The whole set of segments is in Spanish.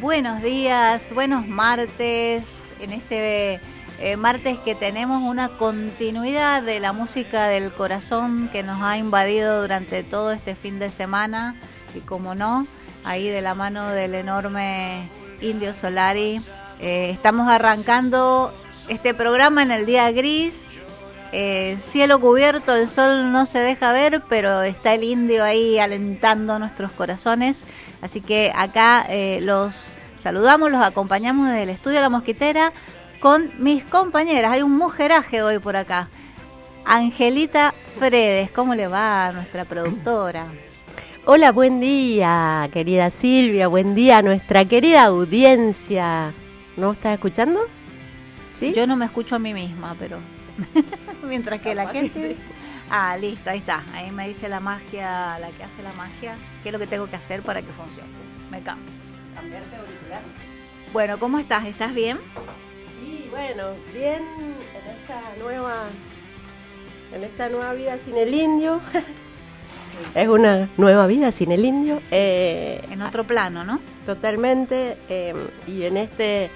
Buenos días, buenos martes, en este martes que tenemos una continuidad de la música del corazón que nos ha invadido durante todo este fin de semana y como no, ahí de la mano del enorme Indio Solari, estamos arrancando este programa en el día gris, cielo cubierto, el sol no se deja ver, pero está el indio ahí alentando nuestros corazones. Así que acá los saludamos, los acompañamos desde el estudio La Mosquitera con mis compañeras. Hay un mujeraje hoy por acá. Angelita Fredes, ¿cómo le va a nuestra productora? Hola, buen día, querida Silvia, buen día a nuestra querida audiencia. ¿No estás escuchando? ¿Sí? Yo no me escucho a mí misma, pero mientras que la gente... Ah, listo, ahí está. Ahí me dice la magia, la que hace la magia, qué es lo que tengo que hacer para que funcione. Me cambio. ¿Cambiarte auricular? Bueno, ¿cómo estás? ¿Estás bien? Sí, bueno, bien en esta nueva vida sin el indio. Es una nueva vida sin el indio. En otro plano, ¿no? Totalmente. Y en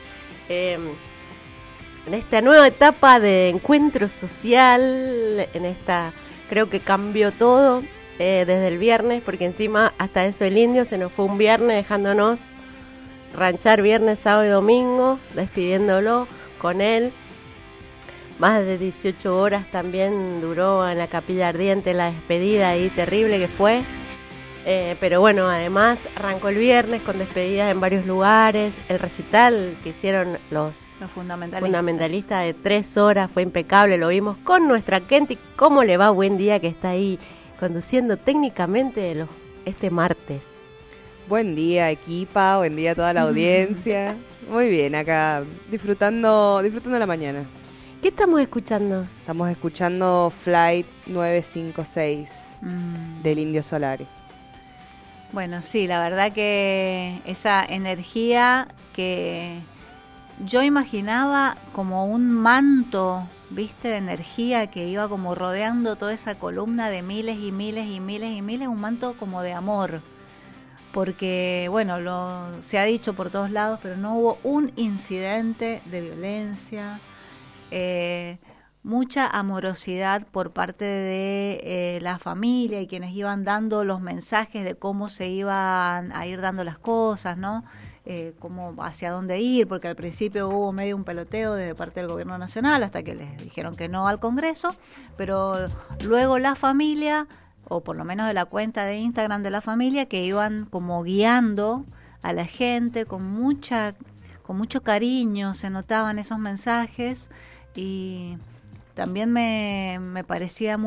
esta nueva etapa de encuentro social, creo que cambió todo desde el viernes, porque encima hasta eso el indio se nos fue un viernes dejándonos ranchar viernes, sábado y domingo, despidiéndolo con él. Más de 18 horas también duró en la Capilla Ardiente la despedida ahí terrible que fue. Pero bueno, además arrancó el viernes con despedidas en varios lugares. El recital que hicieron los fundamentalistas de 3 horas fue impecable. Lo vimos con nuestra Kenty. ¿Cómo le va? Buen día, que está ahí conduciendo técnicamente este martes. Buen día, equipa. Buen día a toda la audiencia. Muy bien, acá disfrutando la mañana. ¿Qué estamos escuchando? Estamos escuchando Flight 956 del Indio Solari. Bueno, sí, la verdad que esa energía que yo imaginaba como un manto, ¿viste? De energía que iba como rodeando toda esa columna de miles y miles y miles y miles, un manto como de amor. Porque, bueno, se ha dicho por todos lados, pero no hubo un incidente de violencia, mucha amorosidad por parte de la familia y quienes iban dando los mensajes de cómo se iban a ir dando las cosas, ¿no? Cómo, hacia dónde ir, porque al principio hubo medio un peloteo de parte del gobierno nacional hasta que les dijeron que no al Congreso, pero luego la familia, o por lo menos de la cuenta de Instagram de la familia, que iban como guiando a la gente con mucho cariño, se notaban esos mensajes y también me parecía muy